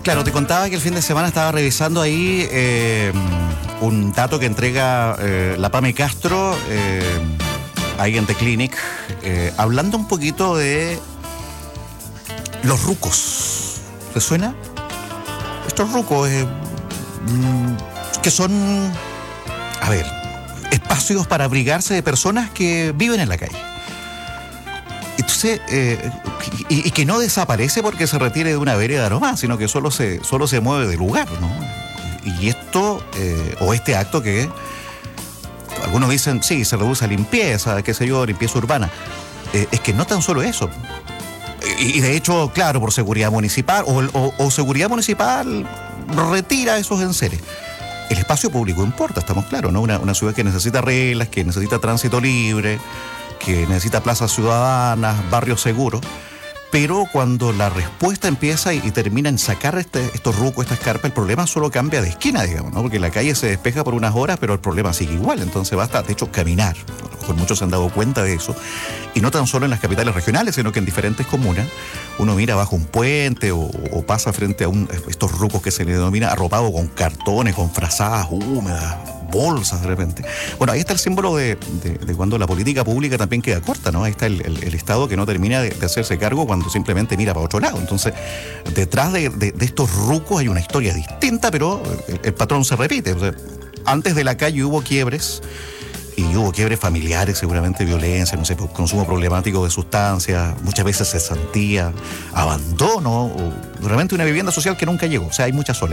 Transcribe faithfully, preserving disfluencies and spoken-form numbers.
Claro, te contaba que el fin de semana estaba revisando ahí eh, un dato que entrega eh, la Pame Castro, eh, ahí en The Clinic, eh, hablando un poquito de los rucos. ¿Te suena? Estos rucos eh, mm, que son, a ver, espacios para abrigarse de personas que viven en la calle. Entonces, eh, y, y que no desaparece porque se retire de una vereda nomás, sino que solo se, solo se mueve de lugar, ¿no? Y esto, eh, o este acto que algunos dicen, sí, se reduce a limpieza, qué sé yo, limpieza urbana. Eh, es que no tan solo eso. Y, y de hecho, claro, por seguridad municipal, o, o, o seguridad municipal retira esos enseres. El espacio público importa, estamos claros, ¿no? Una, una ciudad que necesita reglas, que necesita tránsito libre, que necesita plazas ciudadanas, barrios seguros, pero cuando la respuesta empieza y, y termina en sacar este, estos rucos, esta escarpa, el problema solo cambia de esquina, digamos, ¿no? Porque la calle se despeja por unas horas, pero el problema sigue igual, entonces basta, de hecho, caminar. A lo mejor muchos se han dado cuenta de eso, y no tan solo en las capitales regionales, sino que en diferentes comunas, uno mira bajo un puente o, o pasa frente a un, estos rucos que se le denomina arropado con cartones, con frazadas húmedas, bolsas de repente. Bueno, ahí está el símbolo de, de, de cuando la política pública también queda corta, ¿no? Ahí está el, el, el Estado que no termina de, de hacerse cargo cuando simplemente mira para otro lado. Entonces, detrás de, de, de estos rucos hay una historia distinta, pero el, el patrón se repite. O sea, antes de la calle hubo quiebres, y hubo quiebres familiares, seguramente violencia, no sé, consumo problemático de sustancias, muchas veces cesantía, abandono, o realmente una vivienda social que nunca llegó. O sea, hay mucha soledad.